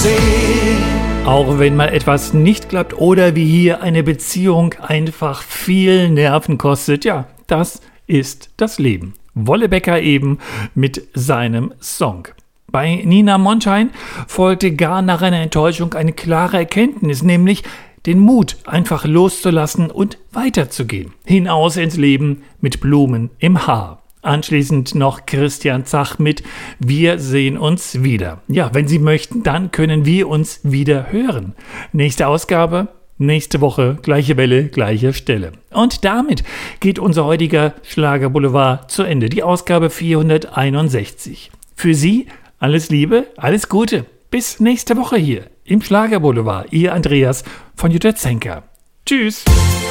Auch wenn mal etwas nicht klappt oder wie hier eine Beziehung einfach viel Nerven kostet, ja, das ist das Leben. Wolle Becker eben mit seinem Song. Bei Nina Montheim folgte gar nach einer Enttäuschung eine klare Erkenntnis, nämlich den Mut, einfach loszulassen und weiterzugehen. Hinaus ins Leben mit Blumen im Haar. Anschließend noch Christian Zach mit Wir sehen uns wieder. Ja, wenn Sie möchten, dann können wir uns wieder hören. Nächste Ausgabe, nächste Woche, gleiche Welle, gleiche Stelle. Und damit geht unser heutiger Schlager Boulevard zu Ende. Die Ausgabe 461. Für Sie alles Liebe, alles Gute. Bis nächste Woche hier im Schlager Boulevard. Ihr Andreas von Jutta Zenker. Tschüss.